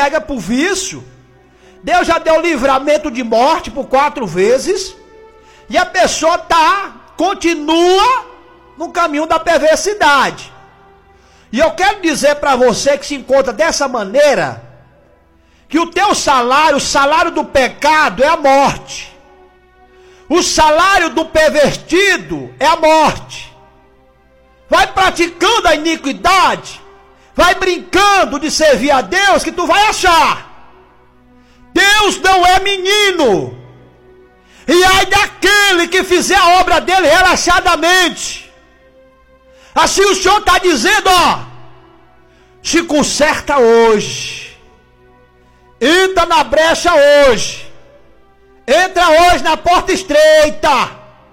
pega por vício. Deus já deu livramento de morte por 4 vezes. E a pessoa continua no caminho da perversidade. E eu quero dizer para você que se encontra dessa maneira, que o teu salário, o salário do pecado é a morte. O salário do pervertido é a morte. Vai praticando a iniquidade, vai brincando de servir a Deus, que tu vai achar. Deus não é menino. E ai daquele que fizer a obra dele relaxadamente. Assim o Senhor está dizendo, ó, se conserta hoje, entra na brecha hoje, entra hoje na porta estreita.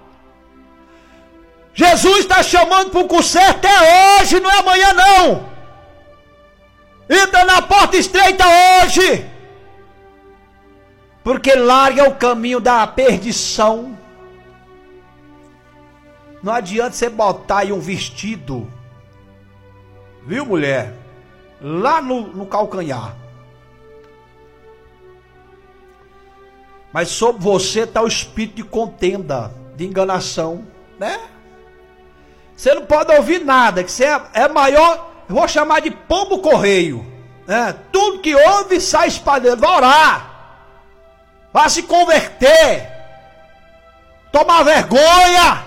Jesus está chamando para o conserto, é hoje, não é amanhã não. Entra na porta estreita hoje, porque larga o caminho da perdição. Não adianta você botar aí um vestido, viu, mulher, lá no calcanhar, mas sobre você está o espírito de contenda, de enganação, né? Você não pode ouvir nada, que você é maior, eu vou chamar de pombo correio, né? Tudo que ouve sai espalhando. Vai orar, vai se converter, tomar vergonha.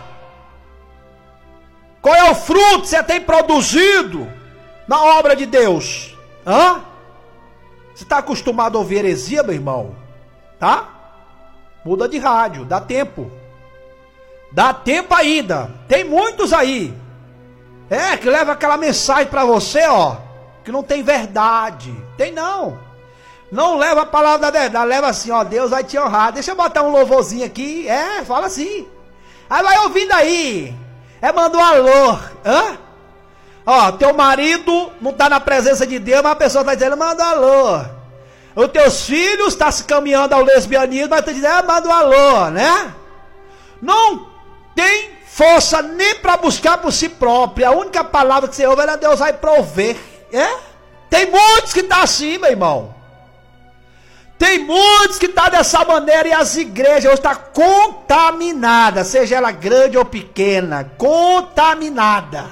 Qual é o fruto que você tem produzido na obra de Deus? Você está acostumado a ouvir heresia, meu irmão? Tá? Muda de rádio, dá tempo. Dá tempo ainda. Tem muitos aí. Que leva aquela mensagem para você, ó, que não tem verdade. Tem não. Não leva a palavra da verdade. Leva assim, ó, Deus vai te honrar. Deixa eu botar um louvorzinho aqui. Fala assim. Aí vai ouvindo aí. Manda um alô. Ó, teu marido não está na presença de Deus, mas a pessoa está dizendo, manda um alô. Os teus filhos estão se caminhando ao lesbianismo, mas está dizendo, manda um alô, né? Não tem força nem para buscar por si próprio. A única palavra que você ouve é Deus vai prover. Tem muitos que estão assim, meu irmão. Tem muitos que estão dessa maneira, e as igrejas hoje estão contaminadas, seja ela grande ou pequena, contaminada.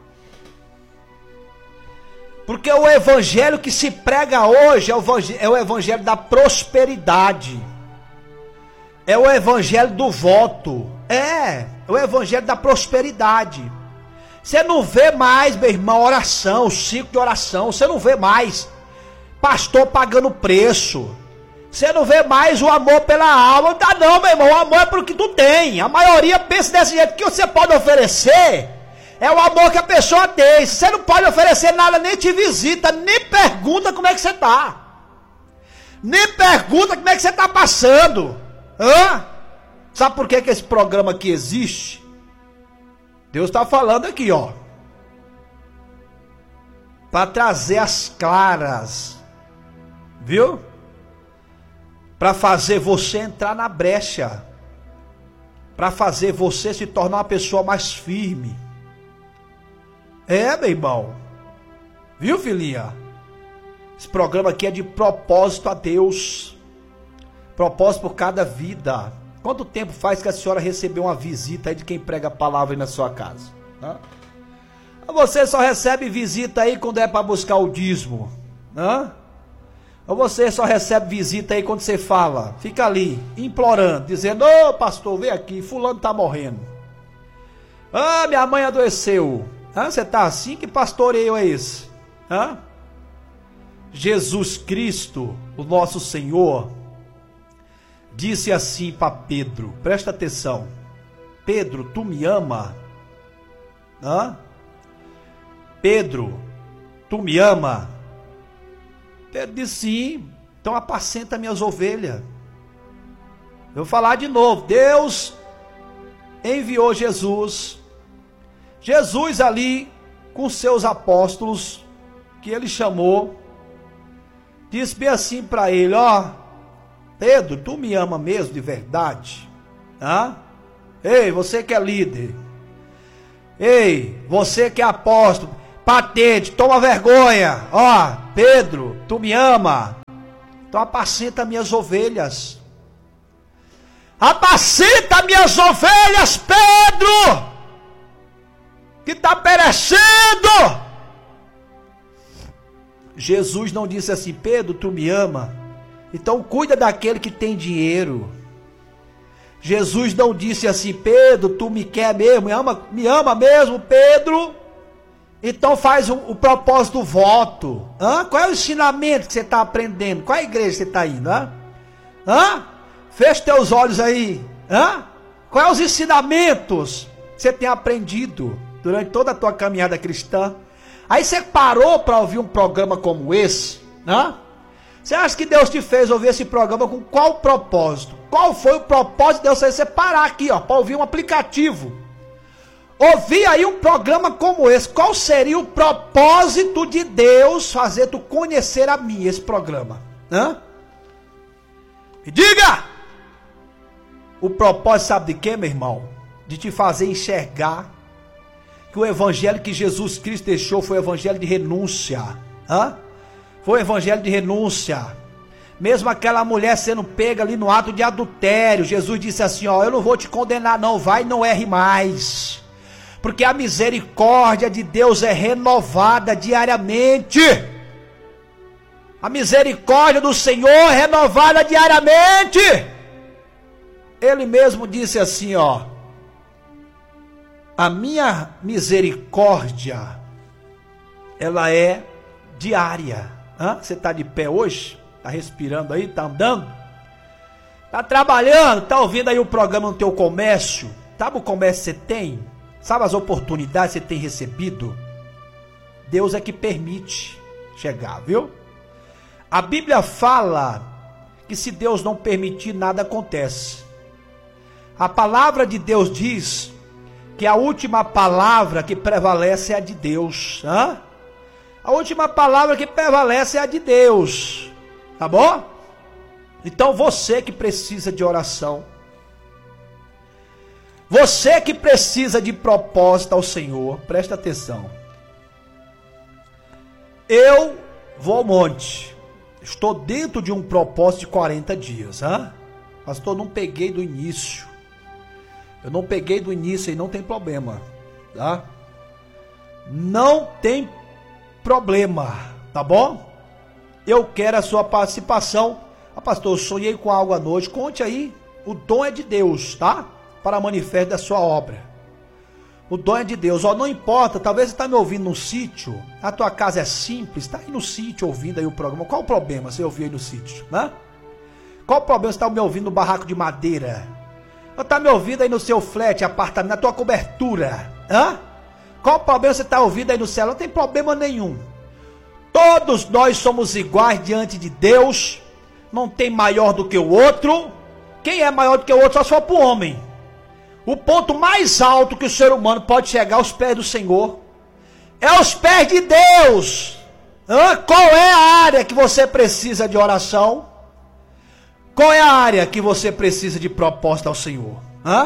Porque o evangelho que se prega hoje é o evangelho da prosperidade. É o evangelho do voto. É o evangelho da prosperidade. Você não vê mais, meu irmão, oração, ciclo de oração. Você não vê mais pastor pagando preço. Você não vê mais o amor pela alma. Não dá não, meu irmão. O amor é pelo que tu tem. A maioria pensa desse jeito. O que você pode oferecer é o amor que a pessoa tem. Você não pode oferecer nada, nem te visita, nem pergunta como é que você está. Nem pergunta como é que você está passando. Sabe por que esse programa aqui existe? Deus está falando aqui, ó, para trazer as claras, viu? Para fazer você entrar na brecha, para fazer você se tornar uma pessoa mais firme. Meu irmão, viu, filhinha? Esse programa aqui é de propósito a Deus, propósito por cada vida. Quanto tempo faz que a senhora recebeu uma visita aí de quem prega a palavra aí na sua casa? Você só recebe visita aí quando é para buscar o dízimo? Ou você só recebe visita aí quando você fala, fica ali, implorando, dizendo, ô pastor, vem aqui, fulano está morrendo. Minha mãe adoeceu. Você está assim? Que pastoreio é esse? Jesus Cristo, o nosso Senhor, disse assim para Pedro, presta atenção, Pedro, tu me ama? Pedro, tu me ama? Pedro disse sim, então apacenta minhas ovelhas. Eu vou falar de novo, Deus enviou Jesus ali com seus apóstolos, que ele chamou, disse bem assim para ele, Pedro, tu me ama mesmo de verdade? Ei, você que é líder. Ei, você que é apóstolo, patente, toma vergonha. Pedro, tu me ama? Então apacenta minhas ovelhas. Apacenta minhas ovelhas, Pedro, que está perecendo. Jesus não disse assim: Pedro, tu me ama, então cuida daquele que tem dinheiro. Jesus não disse assim: Pedro, tu me quer mesmo, me ama mesmo, Pedro, então faz o propósito do voto. Qual é o ensinamento que você está aprendendo? Qual é a igreja que você está indo? Fecha teus olhos aí. Quais os ensinamentos que você tem aprendido durante toda a tua caminhada cristã? Aí você parou para ouvir um programa como esse? Você acha que Deus te fez ouvir esse programa com qual propósito? Qual foi o propósito de Deus fazer você parar aqui, para ouvir um aplicativo? Ouvir aí um programa como esse. Qual seria o propósito de Deus fazer tu conhecer a mim, esse programa? Me diga! O propósito sabe de quê, meu irmão? De te fazer enxergar que o evangelho que Jesus Cristo deixou foi o evangelho de renúncia. Foi o evangelho de renúncia. Mesmo aquela mulher sendo pega ali no ato de adultério, Jesus disse assim: eu não vou te condenar não, vai e não erre mais. Porque a misericórdia de Deus é renovada diariamente. A misericórdia do Senhor é renovada diariamente. Ele mesmo disse assim, a minha misericórdia, ela é diária. Você está de pé hoje? Está respirando aí? Está andando? Está trabalhando? Está ouvindo aí o programa no teu comércio? Sabe o comércio que você tem? Sabe as oportunidades que você tem recebido? Deus é que permite chegar, viu? A Bíblia fala que se Deus não permitir, nada acontece. A palavra de Deus diz que a última palavra que prevalece é a de Deus. A última palavra que prevalece é a de Deus. Tá bom? Então você que precisa de oração, você que precisa de propósito ao Senhor, presta atenção. Eu vou ao monte. Estou dentro de um propósito de 40 dias. Pastor, não peguei do início. Eu não peguei do início e não tem problema. Tá? Não tem problema. Tá bom? Eu quero a sua participação. Pastor, eu sonhei com algo à noite. Conte aí. O dom é de Deus, tá? Para manifesto da sua obra. O dom é de Deus. Não importa, talvez você está me ouvindo num sítio, a tua casa é simples, está aí no sítio ouvindo aí o programa. Qual o problema você ouvir aí no sítio? Qual o problema você está me ouvindo no barraco de madeira? Ou está me ouvindo aí no seu flat, apartamento, na tua cobertura? Qual o problema você está ouvindo aí no céu? Não tem problema nenhum. Todos nós somos iguais diante de Deus. Não tem maior do que o outro. Quem é maior do que o outro só se for para o homem. O ponto mais alto que o ser humano pode chegar aos pés do Senhor é aos pés de Deus. Qual é a área que você precisa de oração? Qual é a área que você precisa de propósito ao Senhor?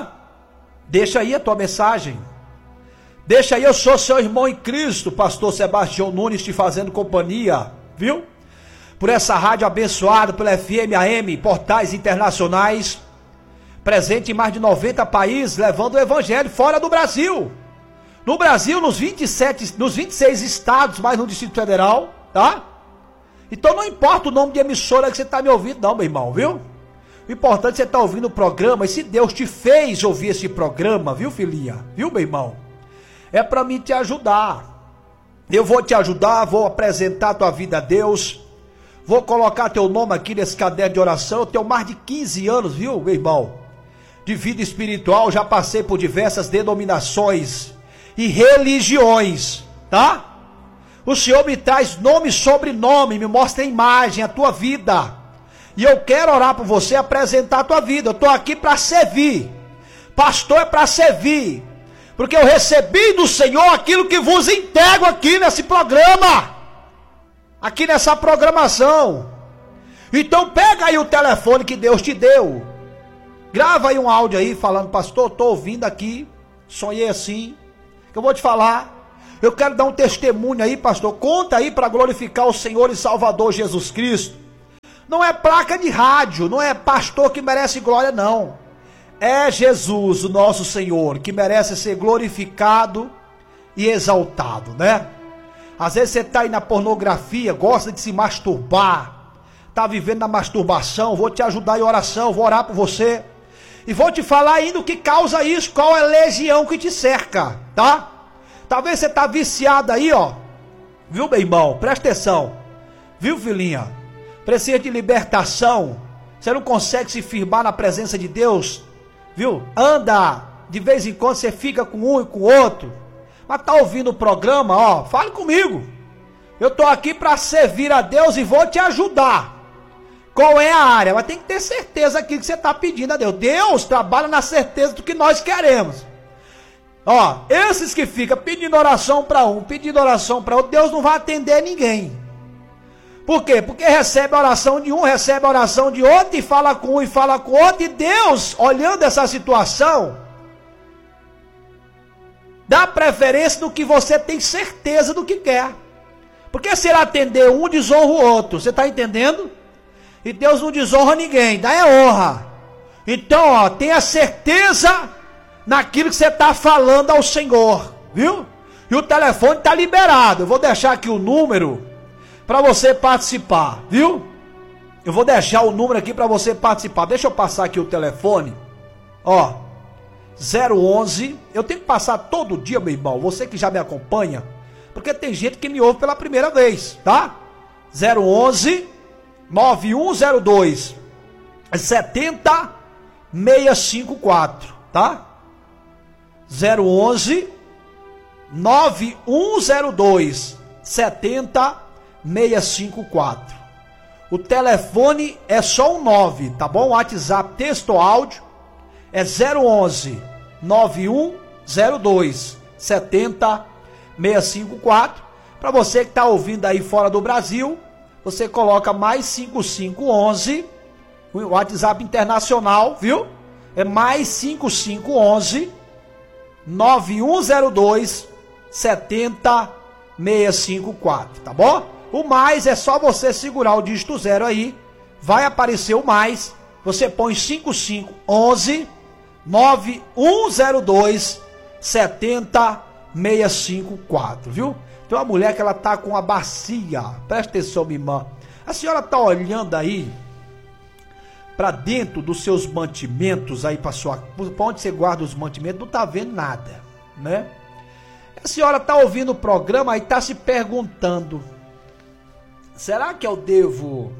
Deixa aí a tua mensagem. Deixa aí, eu sou seu irmão em Cristo, pastor Sebastião Nunes, te fazendo companhia, viu? Por essa rádio abençoada, pela FM, AM, portais internacionais, presente em mais de 90 países, levando o evangelho fora do Brasil. No Brasil, nos 26 estados, mais no Distrito Federal, tá? Então não importa o nome de emissora que você está me ouvindo, não, meu irmão, viu? O importante é que você está ouvindo o programa, e se Deus te fez ouvir esse programa, viu, filhinha? Viu, meu irmão? É para mim te ajudar. Eu vou te ajudar, vou apresentar a tua vida a Deus, vou colocar teu nome aqui nesse caderno de oração. Eu tenho mais de 15 anos, viu, meu irmão, de vida espiritual, já passei por diversas denominações e religiões, tá? O Senhor me traz nome e sobrenome, me mostra a imagem, a tua vida, e eu quero orar por você, apresentar a tua vida. Eu estou aqui para servir. Pastor é para servir, porque eu recebi do Senhor aquilo que vos entrego aqui nesse programa, aqui nessa programação. Então pega aí o telefone que Deus te deu, grava aí um áudio aí falando: pastor, estou ouvindo aqui, sonhei assim, que eu vou te falar. Eu quero dar um testemunho aí, pastor. Conta aí para glorificar o Senhor e Salvador Jesus Cristo. Não é placa de rádio, não é pastor que merece glória, não. É Jesus, o nosso Senhor, que merece ser glorificado e exaltado, né? Às vezes você está aí na pornografia, gosta de se masturbar, está vivendo na masturbação, vou te ajudar em oração, vou orar por você. E vou te falar ainda o que causa isso, qual é a legião que te cerca, tá? Talvez você está viciado aí, ó. Viu, meu irmão? Presta atenção. Viu, filhinha? Precisa de libertação. Você não consegue se firmar na presença de Deus. Viu? Anda. De vez em quando você fica com um e com o outro. Mas tá ouvindo o programa, ó. Fale comigo. Eu tô aqui para servir a Deus e vou te ajudar. Qual é a área? Mas tem que ter certeza aqui que você está pedindo a Deus. Deus trabalha na certeza do que nós queremos. Ó, esses que ficam pedindo oração para um, pedindo oração para outro, Deus não vai atender ninguém. Por quê? Porque recebe a oração de um, recebe a oração de outro, e fala com um e fala com outro, e Deus, olhando essa situação, dá preferência no que você tem certeza do que quer. Porque se ele atender um, desonra o outro. Você está entendendo? E Deus não desonra ninguém, dá é honra. Então, ó, tenha certeza naquilo que você está falando ao Senhor, viu? E o telefone está liberado. Eu vou deixar aqui o número para você participar, viu? Eu vou deixar o número aqui para você participar. Deixa eu passar aqui o telefone. Ó, 011. Eu tenho que passar todo dia, meu irmão. Você que já me acompanha, porque tem gente que me ouve pela primeira vez, tá? 011 9102 70654, tá? 011 9102 70654. O telefone é só um 9, tá bom? WhatsApp, texto ou áudio é 011 9102 70654. Para você que está ouvindo aí fora do Brasil, você coloca mais 5511, o WhatsApp internacional, viu? É mais 5511 9102 70654, tá bom? O mais é só você segurar o dígito 0 aí, vai aparecer o mais, você põe 5511 9102 70654, viu? Tem uma mulher que ela tá com uma bacia, presta atenção, minha irmã. A senhora tá olhando aí para dentro dos seus mantimentos aí para onde você guarda os mantimentos, não tá vendo nada, né? A senhora tá ouvindo o programa aí, tá se perguntando: será que eu devo?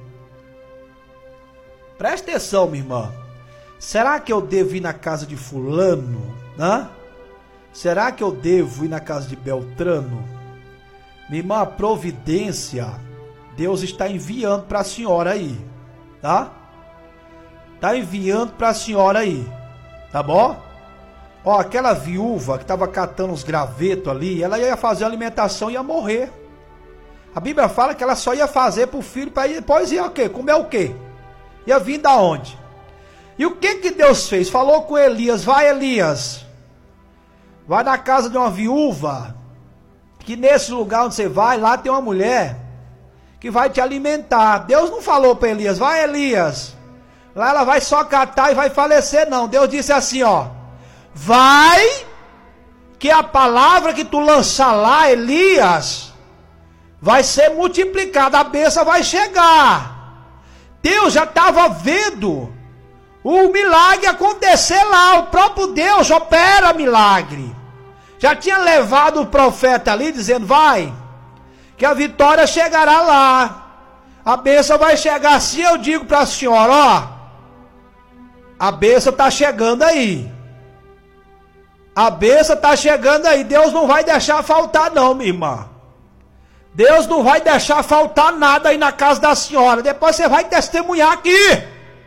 Presta atenção, minha irmã. Será que eu devo ir na casa de fulano, né? Será que eu devo ir na casa de Beltrano? Minha irmã, a providência Deus está enviando para a senhora aí, tá? Tá enviando para a senhora aí, tá bom? Ó, aquela viúva que estava catando os gravetos ali, ela ia fazer a alimentação e ia morrer. A Bíblia fala que ela só ia fazer pro filho, para depois ia o quê? Comer o quê? Ia vir da onde? E o que que Deus fez? Falou com Elias: vai, Elias, vai na casa de uma viúva, que nesse lugar onde você vai, lá tem uma mulher que vai te alimentar. Deus não falou para Elias: vai, Elias, lá ela vai só catar e vai falecer, não. Deus disse assim, ó: vai, que a palavra que tu lançar lá, Elias, vai ser multiplicada, a bênção vai chegar. Deus já estava vendo o milagre acontecer lá. O próprio Deus opera milagre. Já tinha levado o profeta ali dizendo: vai, que a vitória chegará lá, a bênção vai chegar. Assim eu digo para a senhora: ó, a bênção está chegando aí. A bênção está chegando aí. Deus não vai deixar faltar não, minha irmã. Deus não vai deixar faltar nada aí na casa da senhora. Depois você vai testemunhar aqui.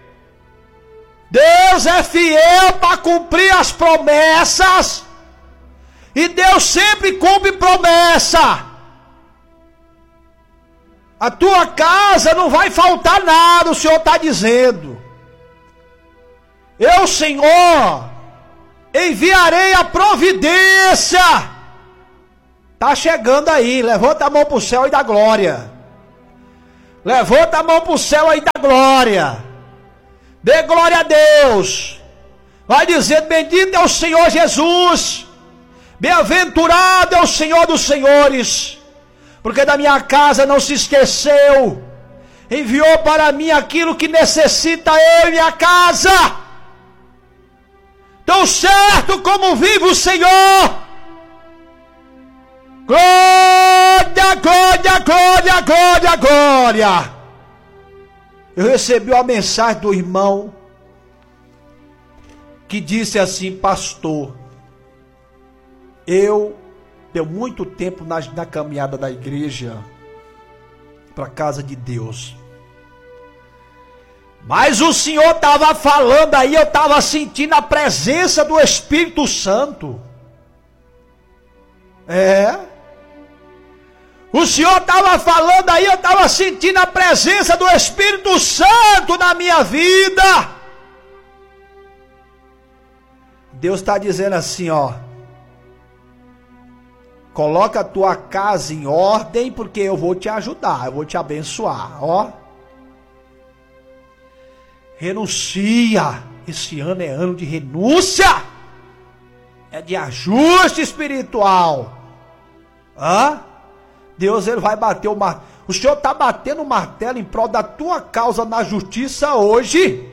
Deus é fiel para cumprir as promessas. E Deus sempre cumpre promessa. A tua casa não vai faltar nada, o Senhor está dizendo. Eu, Senhor, enviarei a providência. Está chegando aí, levanta a mão para o céu e dá glória. Levanta a mão pro céu aí da glória. Dê glória a Deus. Vai dizendo: bendito é o Senhor Jesus. Bem-aventurado é o Senhor dos senhores. Porque da minha casa não se esqueceu. Enviou para mim aquilo que necessita eu e minha casa. Tão certo como vive o Senhor. Glória, glória, glória, glória, glória. Eu recebi uma mensagem do irmão que disse assim: pastor, eu deu muito tempo na caminhada da igreja para a casa de Deus, mas o senhor estava falando aí, eu estava sentindo a presença do Espírito Santo. O senhor estava falando aí, eu estava sentindo a presença do Espírito Santo na minha vida. Deus está dizendo assim, ó: coloca a tua casa em ordem, porque eu vou te ajudar, eu vou te abençoar, ó. Renuncia. Esse ano é ano de renúncia. É de ajuste espiritual. Deus, ele vai bater o martelo. O Senhor está batendo o martelo em prol da tua causa na justiça hoje.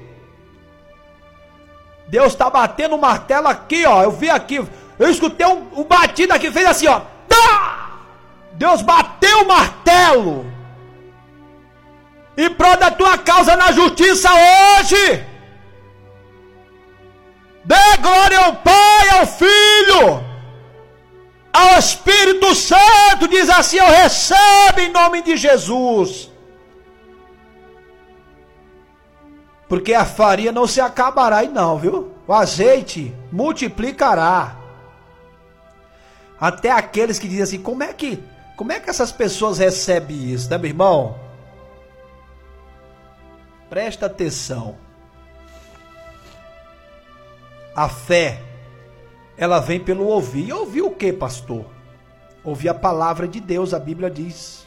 Deus está batendo o martelo aqui, ó. Eu vi aqui, eu escutei um batido aqui, fez assim, ó. Tá! Deus bateu o martelo em prol da tua causa na justiça hoje. Dê glória ao Pai, ao Filho, ao Espírito Santo. Diz assim: eu recebo em nome de Jesus. Porque a farinha não se acabará aí não, viu? O azeite multiplicará. Até aqueles que dizem assim: como é que essas pessoas recebem isso, né, meu irmão? Presta atenção. A fé, ela vem pelo ouvir. E ouvir o que, pastor? Ouvir a palavra de Deus, a Bíblia diz.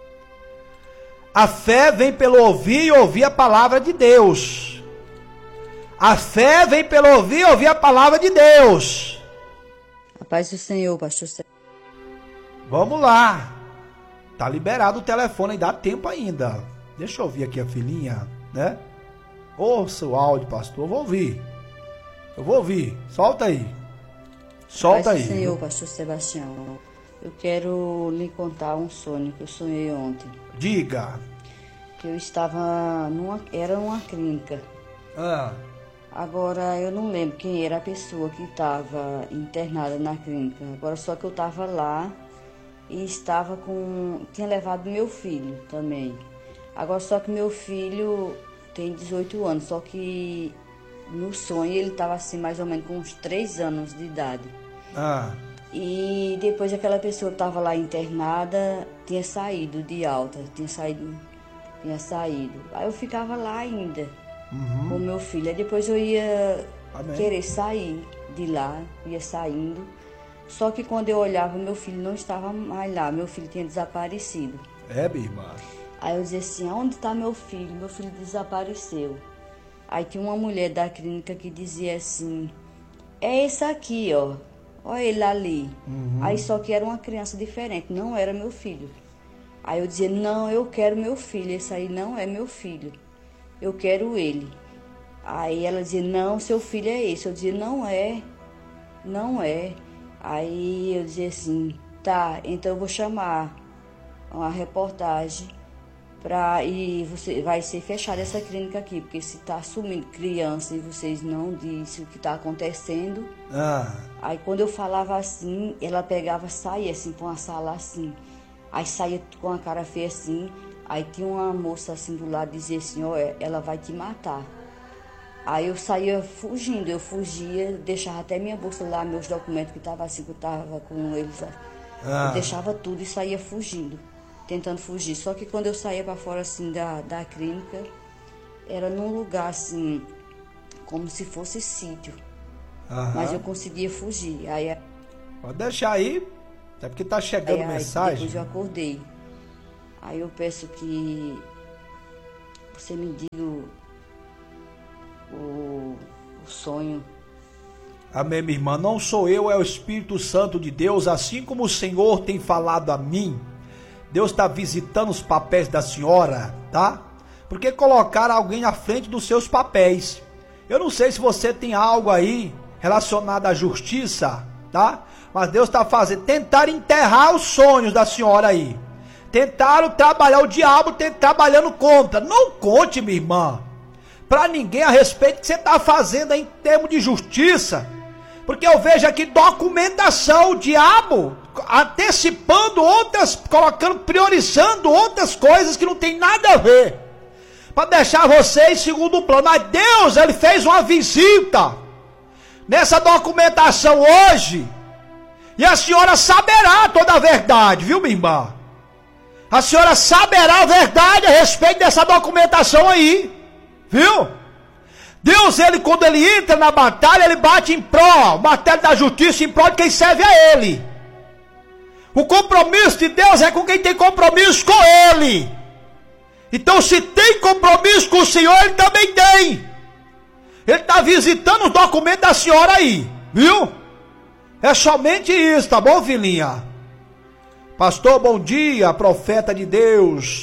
A fé vem pelo ouvir e ouvir a palavra de Deus. A fé vem pelo ouvir e ouvir a palavra de Deus. A paz do Senhor, pastor. Vamos lá. Tá liberado o telefone, dá tempo ainda. Deixa eu ouvir aqui a filhinha, né? Ouça o áudio, pastor. Eu vou ouvir. Solta aí. Solta aí. Senhor, pastor Sebastião, eu quero lhe contar um sonho que eu sonhei ontem. Diga. Que eu estava era uma clínica. Agora eu não lembro quem era a pessoa que estava internada na clínica. Agora só que eu estava lá e tinha levado meu filho também. Agora só que meu filho tem 18 anos, só que no sonho ele estava assim mais ou menos com uns 3 anos de idade. E depois aquela pessoa que estava lá internada tinha saído de alta, tinha saído. Aí eu ficava lá ainda com meu filho. Aí depois eu ia querer sair de lá, ia saindo. Só que quando eu olhava, meu filho não estava mais lá, meu filho tinha desaparecido. Minha irmã. Aí eu dizia assim: onde está meu filho? Meu filho desapareceu. Aí tinha uma mulher da clínica que dizia assim: é esse aqui, ó. Olha ele ali. Aí só que era uma criança diferente, não era meu filho. Aí eu dizia: não, eu quero meu filho, esse aí não é meu filho. Eu quero ele. Aí ela dizia: não, seu filho é esse. Eu dizia: não é. Aí eu dizia assim: tá, então eu vou chamar uma reportagem e você vai ser fechada essa clínica aqui, porque se tá sumindo criança e vocês não dizem o que tá acontecendo. Aí quando eu falava assim, ela pegava, saía assim pra uma sala assim, aí saía com a cara feia assim. Aí tinha uma moça assim do lado, dizia assim: ó, ela vai te matar. Aí eu saía fugindo, eu fugia, deixava até minha bolsa lá, meus documentos que estavam assim, que eu tava com eles. Eu deixava tudo e saía fugindo, tentando fugir. Só que quando eu saía para fora assim da clínica, era num lugar assim, como se fosse sítio. Mas eu conseguia fugir. Aí, pode deixar aí, até porque tá chegando mensagem. Depois eu acordei. Aí eu peço que você me diga o sonho. Amém, minha irmã. Não sou eu, é o Espírito Santo de Deus. Assim como o Senhor tem falado a mim, Deus está visitando os papéis da senhora, tá? Porque colocaram alguém à frente dos seus papéis. Eu não sei se você tem algo aí relacionado à justiça, tá? Mas Deus está fazendo, tentaram enterrar os sonhos da senhora aí. Tentaram trabalhar, o diabo trabalhando contra. Não conte, minha irmã, para ninguém a respeito do que você está fazendo aí em termos de justiça. Porque eu vejo aqui documentação, o diabo antecipando outras, colocando, priorizando outras coisas que não tem nada a ver, para deixar você em segundo plano. Mas Deus, Ele fez uma visita nessa documentação hoje, e a senhora saberá toda a verdade, viu, minha irmã? A senhora saberá a verdade a respeito dessa documentação aí, viu? Deus, Ele, quando Ele entra na batalha, Ele bate em pró, batalha da justiça, em pró de quem serve a Ele. O compromisso de Deus é com quem tem compromisso com Ele. Então, se tem compromisso com o Senhor, Ele também tem. Ele está visitando os documentos da senhora aí, viu? É somente isso, tá bom, filhinha? Pastor, bom dia, profeta de Deus.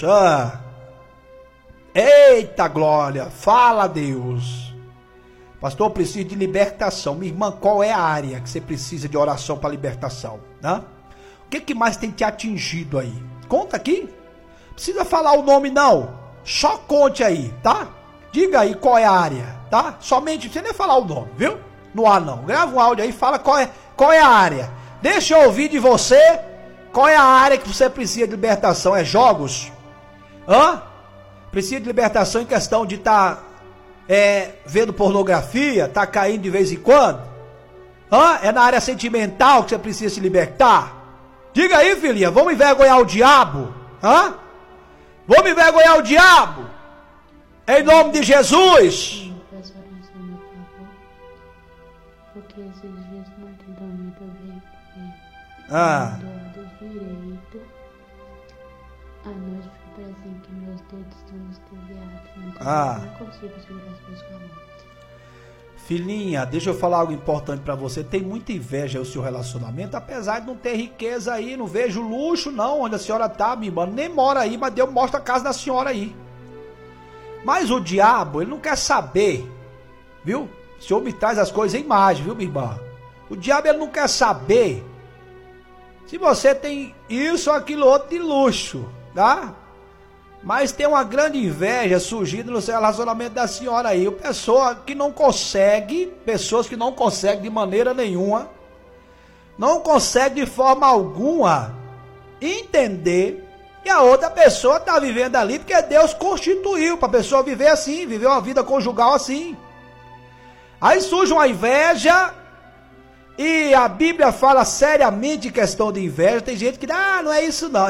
Eita glória, fala Deus. Pastor, eu preciso de libertação. Minha irmã, qual é a área que você precisa de oração para libertação? Né? O que mais tem te atingido aí? Conta aqui. Precisa falar o nome não. Só conte aí, tá? Diga aí qual é a área, tá? Somente, não precisa nem falar o nome, viu? No ar não. Grava um áudio aí, fala qual é a área. Deixa eu ouvir de você. Qual é a área que você precisa de libertação? É jogos? Precisa de libertação em questão de estar vendo pornografia, tá caindo de vez em quando? É na área sentimental que você precisa se libertar? Diga aí, filhinha, vamos envergonhar o diabo? Vamos envergonhar o diabo? Em nome de Jesus. Peço oração, meu favor, porque esses dias muito dormido eu veio do direito. À noite foi assim que meus dedos estão esteviados, então eu não consigo segurar as coisas com a mão. Filhinha, deixa eu falar algo importante pra você. Tem muita inveja o seu relacionamento, apesar de não ter riqueza aí, não vejo luxo não, onde a senhora tá, minha irmã, nem mora aí, mas Deus mostra a casa da senhora aí. Mas o diabo, ele não quer saber, viu? O Senhor me traz as coisas em imagem, viu, minha irmã? O diabo, ele não quer saber se você tem isso ou aquilo outro de luxo, tá? Mas tem uma grande inveja surgindo no seu relacionamento da senhora aí. Pessoas que não conseguem de maneira nenhuma, não conseguem de forma alguma entender que a outra pessoa está vivendo ali, porque Deus constituiu para a pessoa viver assim, viver uma vida conjugal assim. Aí surge uma inveja, e a Bíblia fala seriamente em questão de inveja. Tem gente que não é isso não.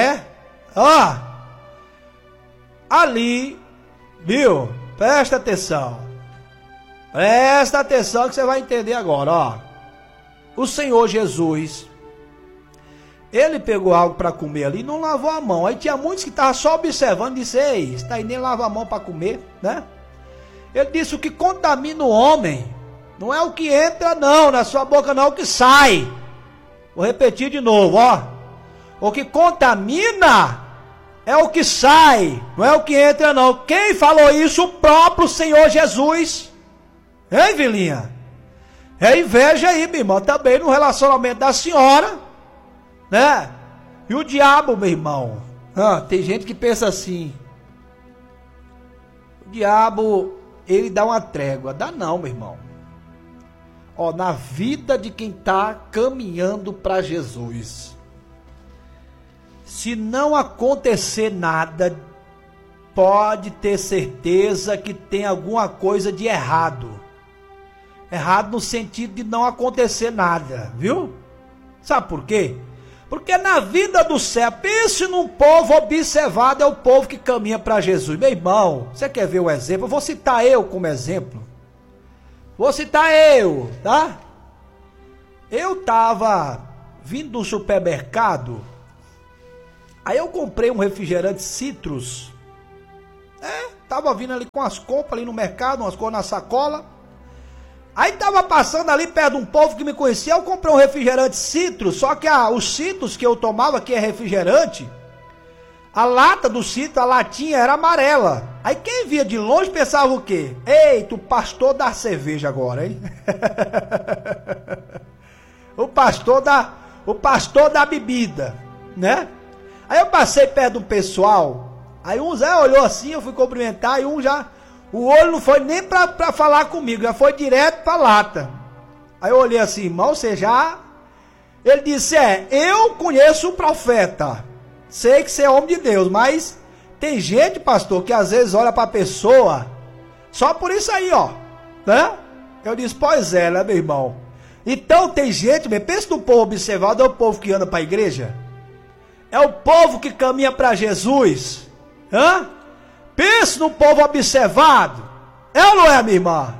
Ali, viu? Presta atenção que você vai entender agora, O Senhor Jesus, Ele pegou algo para comer ali e não lavou a mão. Aí tinha muitos que estavam só observando e disseram: ei, está aí, nem lava a mão para comer, né? Ele disse: o que contamina o homem não é o que entra não, na sua boca não, é o que sai. Vou repetir de novo, O que contamina é o que sai, não é o que entra não. Quem falou isso? O próprio Senhor Jesus. Hein, filhinha? É inveja aí, minha irmã, também no relacionamento da senhora, né? E o diabo, meu irmão, tem gente que pensa assim: o diabo, ele dá uma trégua. Dá não, meu irmão. Na vida de quem está caminhando para Jesus, se não acontecer nada, pode ter certeza que tem alguma coisa de errado. Errado no sentido de não acontecer nada, viu? Sabe por quê? Porque na vida do céu, pense num povo observado, é o povo que caminha para Jesus. Meu irmão, você quer ver o exemplo? Eu vou citar eu como exemplo. Tá? Eu estava vindo do supermercado, aí eu comprei um refrigerante Citrus. tava vindo ali com as compras ali no mercado, umas coisas na sacola. Aí tava passando ali perto de um povo que me conhecia, eu comprei um refrigerante Citrus, só que os Citrus que eu tomava, que é refrigerante, a lata do Citrus, a latinha era amarela. Aí quem via de longe pensava o quê? Eita, o pastor da cerveja agora, hein? o pastor da bebida, né? Aí eu passei perto do pessoal, aí um Zé olhou assim, eu fui cumprimentar, e um já, o olho não foi nem pra falar comigo, já foi direto pra lata. Aí eu olhei assim, irmão, você já... Ele disse, eu conheço o profeta, sei que você é homem de Deus, mas tem gente, pastor, que às vezes olha pra pessoa, só por isso aí, ó, né? Eu disse, pois é, né, meu irmão? Então tem gente, pensa no povo observado, é o povo que anda pra igreja, é o povo que caminha para Jesus, pensa no povo observado, é ou não é, minha irmã?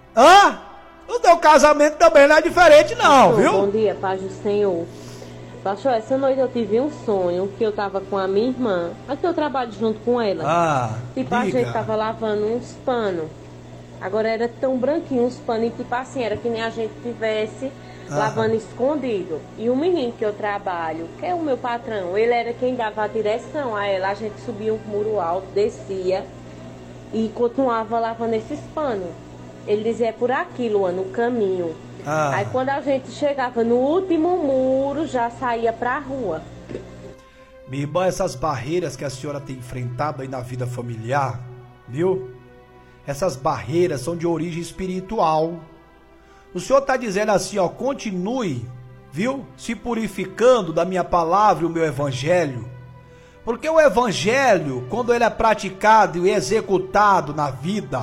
O teu casamento também não é diferente não, pastor, viu? Bom dia, paz do Senhor. Pastor, essa noite eu tive um sonho que eu tava com a minha irmã, aqui eu trabalho junto com ela. Tipo, a gente tava lavando uns panos. Agora era tão branquinho os panos, e tipo assim, era que nem a gente tivesse lavando escondido. E o menino que eu trabalho, que é o meu patrão, ele era quem dava a direção a ela. A gente subia um muro alto, descia e continuava lavando esses panos. Ele dizia, é por aqui, Luan, no caminho. Aí quando a gente chegava no último muro, já saía pra rua. Minha irmã, essas barreiras que a senhora tem enfrentado aí na vida familiar, viu? Essas barreiras são de origem espiritual. O Senhor está dizendo assim, ó, continue, viu? Se purificando da minha palavra e o meu evangelho. Porque o evangelho, quando ele é praticado e executado na vida,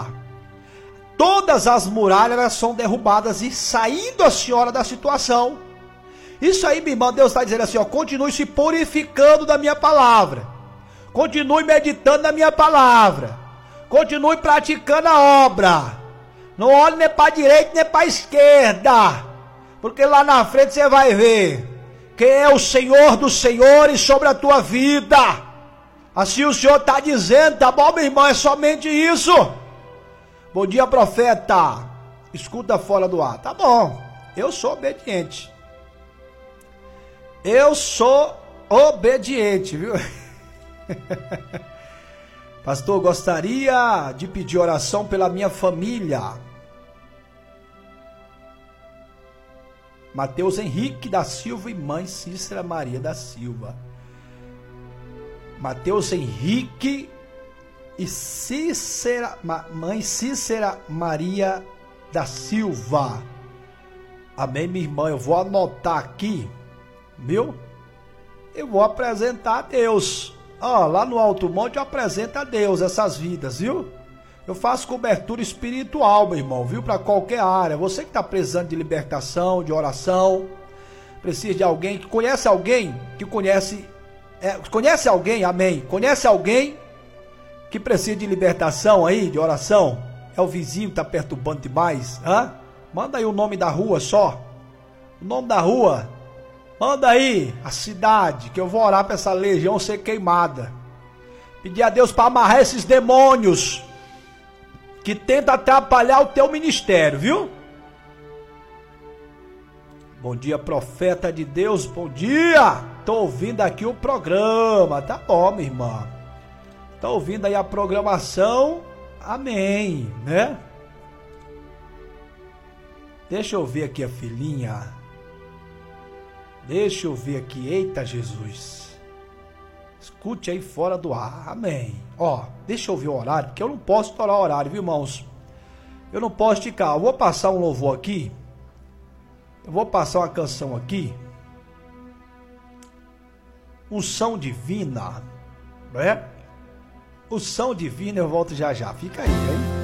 todas as muralhas elas são derrubadas e saindo a senhora da situação. Isso aí, minha irmã, Deus está dizendo assim, ó, continue se purificando da minha palavra. Continue meditando na minha palavra. Continue praticando a obra. Não olhe nem para a direita nem para a esquerda, porque lá na frente você vai ver quem é o Senhor dos senhores sobre a tua vida. Assim o Senhor está dizendo, tá bom, meu irmão? É somente isso. Bom dia, profeta. Escuta fora do ar. Tá bom, eu sou obediente. Eu sou obediente, viu? Pastor, gostaria de pedir oração pela minha família. Mateus Henrique da Silva e mãe Cícera Maria da Silva. Mateus Henrique e mãe Cícera Maria da Silva. Amém, minha irmã? Eu vou anotar aqui, viu? Eu vou apresentar a Deus. Lá no Alto Monte eu apresento a Deus essas vidas, viu? Eu faço cobertura espiritual, meu irmão, viu? Para qualquer área. Você que está precisando de libertação, de oração, precisa de alguém que conhece alguém que conhece alguém, amém? Conhece alguém que precisa de libertação aí, de oração? É o vizinho que está perturbando demais, Manda aí o nome da rua só. O nome da rua. Manda aí a cidade, que eu vou orar para essa legião ser queimada. Pedir a Deus para amarrar esses demônios que tentam atrapalhar o teu ministério, viu? Bom dia, profeta de Deus, bom dia. Tô ouvindo aqui o programa, tá bom, minha irmã. Tô ouvindo aí a programação, amém, né? Deixa eu ver aqui a filhinha. Deixa eu ver aqui, eita Jesus. Escute aí fora do ar, amém. Deixa eu ver o horário, porque eu não posso estourar o horário, viu, irmãos? Eu não posso esticar. Eu vou passar um louvor aqui. Eu vou passar uma canção aqui. Unção divina, né? Unção divina, eu volto já já. Fica aí, hein?